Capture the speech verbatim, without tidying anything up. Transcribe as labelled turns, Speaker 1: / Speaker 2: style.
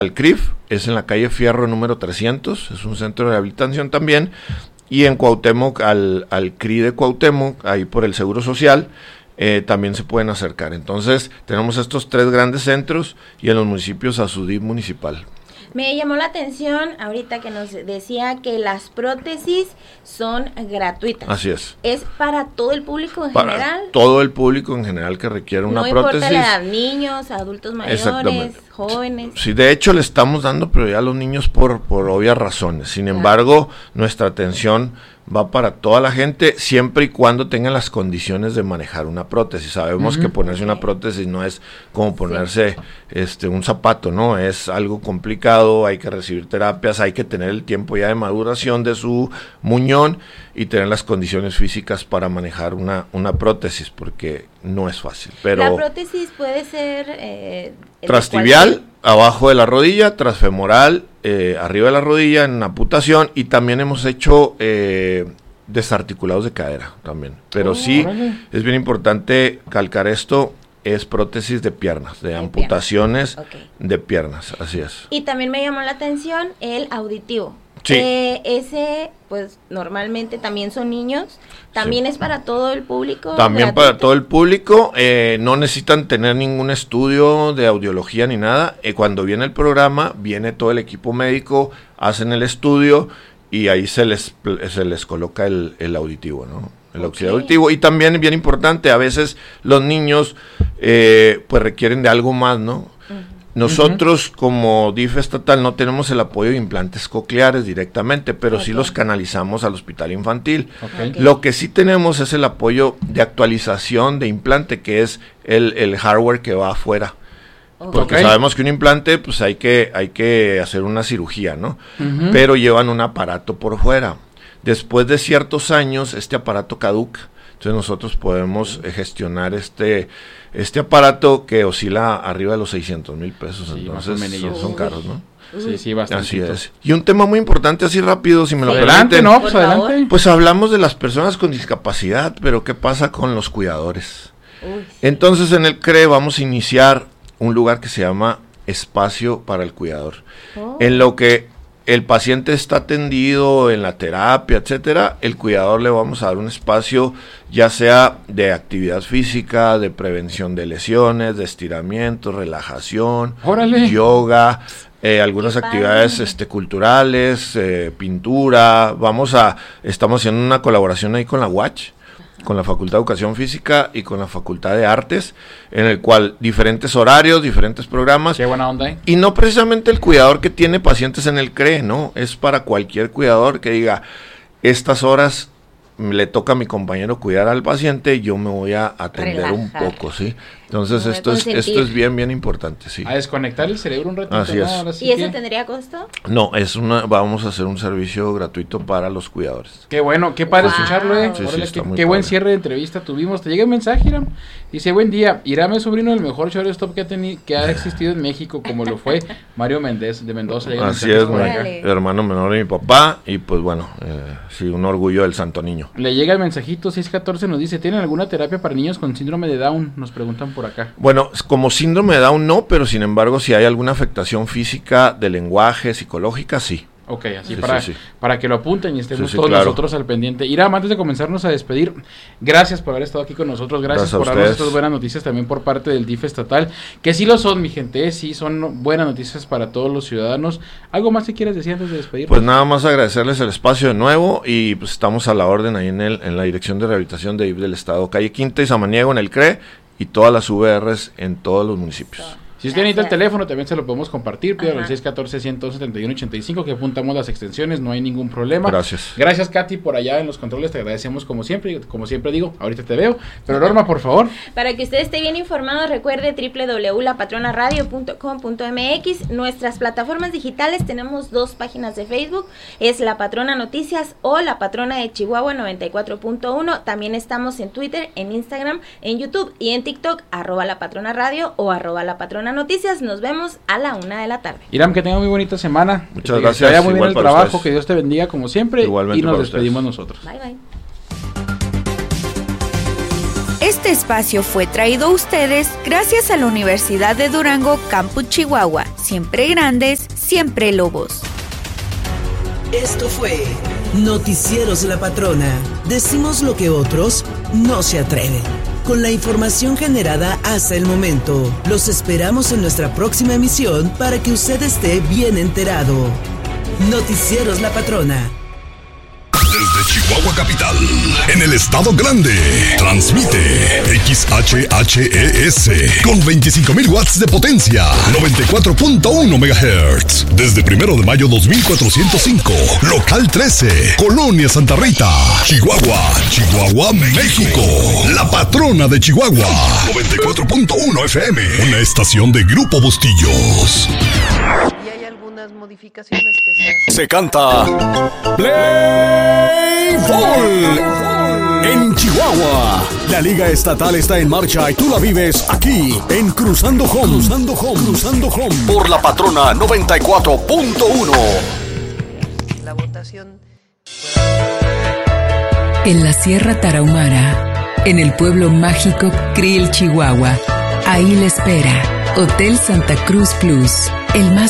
Speaker 1: al C R I F, es en la calle Fierro número trescientos, es un centro de rehabilitación también, y en Cuauhtémoc al, al C R I de Cuauhtémoc, ahí por el Seguro Social, eh, también se pueden acercar. Entonces tenemos estos tres grandes centros y en los municipios a su D I F municipal.
Speaker 2: Me llamó la atención ahorita que nos decía que las prótesis son gratuitas.
Speaker 1: Así es.
Speaker 2: ¿Es para todo el público en
Speaker 1: para
Speaker 2: general?
Speaker 1: Todo el público en general que requiere una
Speaker 2: no
Speaker 1: prótesis.
Speaker 2: No importa la edad, niños, adultos mayores, jóvenes.
Speaker 1: Sí, de hecho le estamos dando prioridad a los niños por, por obvias razones. Sin claro. embargo, nuestra atención va para toda la gente siempre y cuando tengan las condiciones de manejar una prótesis. Sabemos uh-huh. que ponerse okay. una prótesis no es como ponerse sí. este un zapato, ¿no? Es algo complicado, hay que recibir terapias, hay que tener el tiempo ya de maduración de su muñón y tener las condiciones físicas para manejar una, una prótesis, porque no es fácil. Pero
Speaker 2: la prótesis puede ser eh,
Speaker 1: trastibial, abajo de la rodilla, transfemoral, eh, arriba de la rodilla, en amputación, y también hemos hecho eh, desarticulados de cadera también. Pero oh, sí, vale. es bien importante calcar esto, es prótesis de piernas, de, de amputaciones piernas. Okay. de piernas, así es.
Speaker 2: Y también me llamó la atención el auditivo.
Speaker 1: Sí.
Speaker 2: Eh, ese, pues, normalmente también son niños, también sí. es para todo el público.
Speaker 1: También
Speaker 2: gratuito.
Speaker 1: Para todo el público, eh, no necesitan tener ningún estudio de audiología ni nada. Eh, cuando viene el programa, viene todo el equipo médico, hacen el estudio y ahí se les se les coloca el, el auditivo, ¿no? El auxiliar okay. auditivo. Y también, bien importante, a veces los niños, eh, pues, requieren de algo más, ¿no? Nosotros uh-huh. como D I F estatal no tenemos el apoyo de implantes cocleares directamente, pero okay. sí los canalizamos al hospital infantil. Okay. Okay. Lo que sí tenemos es el apoyo de actualización de implante, que es el, el hardware que va afuera. Okay. Porque sabemos que un implante, pues hay que, hay que hacer una cirugía, ¿no? Uh-huh. Pero llevan un aparato por fuera. Después de ciertos años, este aparato caduca. Entonces nosotros podemos eh, gestionar este este aparato que oscila arriba de los seiscientos mil pesos, sí, entonces son, son caros, ¿no?
Speaker 3: Sí, sí, bastante.
Speaker 1: Así es. Y un tema muy importante, así rápido, si me lo
Speaker 3: sí.
Speaker 1: permiten.
Speaker 3: Adelante, no, pues adelante.
Speaker 1: Pues hablamos de las personas con discapacidad, pero ¿qué pasa con los cuidadores? Uy, sí. Entonces en el C R E vamos a iniciar un lugar que se llama Espacio para el Cuidador, oh. en lo que el paciente está atendido en la terapia, etcétera, el cuidador le vamos a dar un espacio, ya sea de actividad física, de prevención de lesiones, de estiramiento, relajación,
Speaker 3: ¡órale!
Speaker 1: Yoga, eh, algunas actividades este, culturales, eh, pintura. Vamos a, estamos haciendo una colaboración ahí con la U A C H, con la Facultad de Educación Física y con la Facultad de Artes, en el cual diferentes horarios, diferentes programas.
Speaker 3: Qué buena onda, ¿eh?
Speaker 1: Y no precisamente el cuidador que tiene pacientes en el C R E, ¿no? Es para cualquier cuidador que diga, estas horas le toca a mi compañero cuidar al paciente, yo me voy a atender Relajar. un poco, ¿sí? Entonces esto es esto es bien, bien importante, sí.
Speaker 3: A desconectar el cerebro un ratito.
Speaker 1: Así es.
Speaker 2: ¿no? Sí ¿Y eso que... tendría costo?
Speaker 1: No, es una, vamos a hacer un servicio gratuito para los cuidadores.
Speaker 3: Qué bueno, qué padre wow. escucharlo, eh.
Speaker 1: Sí,
Speaker 3: Órale,
Speaker 1: sí,
Speaker 3: qué,
Speaker 1: qué
Speaker 3: qué buen cierre de entrevista tuvimos. Te llega un mensaje, Iram. Dice, buen día, Iram es sobrino del mejor shortstop que ha tenido, que ha existido en México, como lo fue Mario Méndez de Mendoza.
Speaker 1: Así es, el hermano menor de mi papá, y pues bueno, eh, sí, un orgullo del santo niño.
Speaker 3: Le llega el mensajito seis catorce, nos dice, ¿tienen alguna terapia para niños con síndrome de Down? Nos preguntan por acá.
Speaker 1: Bueno, como síndrome de Down no, pero sin embargo si hay alguna afectación física de lenguaje, psicológica, sí.
Speaker 3: Ok, así
Speaker 1: sí,
Speaker 3: para,
Speaker 1: sí, sí.
Speaker 3: para que lo apunten y estemos
Speaker 1: sí, sí,
Speaker 3: todos
Speaker 1: claro.
Speaker 3: nosotros al pendiente. Iram, antes de comenzarnos a despedir, gracias por haber estado aquí con nosotros, gracias, gracias por darnos estas buenas noticias también por parte del D I F estatal, que sí lo son, mi gente, eh, sí son buenas noticias para todos los ciudadanos. ¿Algo más que quieres decir antes de despedirnos?
Speaker 1: Pues nada más agradecerles el espacio de nuevo y pues estamos a la orden ahí en, el, en la Dirección de Rehabilitación de D I F del Estado, calle Quinta y Samaniego en el C R E y todas las V Rs en todos los municipios.
Speaker 3: Si usted necesita el teléfono, también se lo podemos compartir. Pídalo al seis catorce, ciento setenta y uno, ochenta y cinco, que apuntamos las extensiones, no hay ningún problema.
Speaker 1: Gracias.
Speaker 3: Gracias, Katy, por allá en los controles, te agradecemos como siempre. Como siempre digo, ahorita te veo. Pero Norma, por favor.
Speaker 2: Para que usted esté bien informado, recuerde doble u doble u doble u punto la patrona radio punto com punto m x. Nuestras plataformas digitales, tenemos dos páginas de Facebook, es La Patrona Noticias o La Patrona de Chihuahua noventa y cuatro punto uno. También estamos en Twitter, en Instagram, en YouTube y en TikTok, arroba La Patrona Radio o arroba La Patrona Noticias. Nos vemos a la una de la tarde.
Speaker 3: Iram, que tenga muy bonita semana.
Speaker 1: Muchas
Speaker 3: que
Speaker 1: gracias.
Speaker 3: Que vaya muy bien el trabajo,
Speaker 1: ustedes.
Speaker 3: que Dios te bendiga como siempre.
Speaker 1: Igualmente
Speaker 3: y nos despedimos
Speaker 1: ustedes.
Speaker 3: nosotros.
Speaker 2: Bye, bye.
Speaker 4: Este Este espacio fue traído a ustedes gracias a la Universidad de Durango, Campus Chihuahua. Siempre grandes, siempre lobos.
Speaker 5: Esto fue Noticieros La Patrona. Decimos lo que otros no se atreven. Con la información generada hasta el momento, los esperamos en nuestra próxima emisión para que usted esté bien enterado. Noticieros La Patrona.
Speaker 6: Desde Chihuahua Capital, en el Estado Grande, transmite X H H E S con veinticinco mil watts de potencia, noventa y cuatro punto uno megahertz. Desde primero de mayo dos mil cuatrocientos cinco, local trece, Colonia Santa Rita, Chihuahua, Chihuahua, México. La patrona de Chihuahua, noventa y cuatro punto uno F M, una estación de Grupo Bustillos.
Speaker 7: Y hay algunas modificaciones que se hacen.
Speaker 6: Se canta Play Ball en Chihuahua. La Liga Estatal está en marcha y tú la vives aquí en Cruzando Home. Cruzando Home. Cruzando Home. Por la patrona noventa y cuatro punto uno.
Speaker 7: La votación.
Speaker 8: En la Sierra Tarahumara, en el pueblo mágico Krill, Chihuahua. Ahí le espera Hotel Santa Cruz Plus, el más